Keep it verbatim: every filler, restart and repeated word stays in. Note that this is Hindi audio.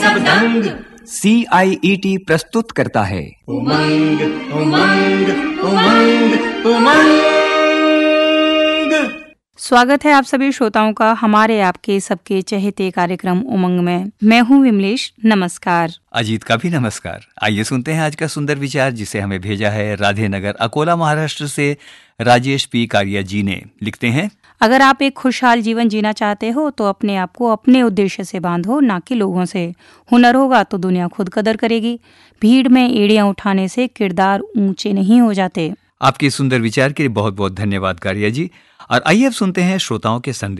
सब दंग। सी आई ई टी प्रस्तुत करता है उमंग उमंग उमंग उमंग। स्वागत है आप सभी श्रोताओं का हमारे आपके सबके चहेते कार्यक्रम उमंग में। मैं हूँ विमलेश। नमस्कार। अजीत का भी नमस्कार। आइए सुनते हैं आज का सुंदर विचार, जिसे हमें भेजा है राधे नगर अकोला महाराष्ट्र से राजेश पी कारिया जी ने। लिखते हैं, अगर आप एक खुशहाल जीवन जीना चाहते हो तो अपने आप को अपने उद्देश्य से बांधो, ना कि लोगों से। हुनर होगा तो दुनिया खुद कदर करेगी। भीड़ में एड़ियां उठाने से किरदार ऊंचे नहीं हो जाते। आपके सुंदर विचार के लिए बहुत बहुत धन्यवाद कारिया जी। और आइए अब सुनते हैं श्रोताओं के संदेश।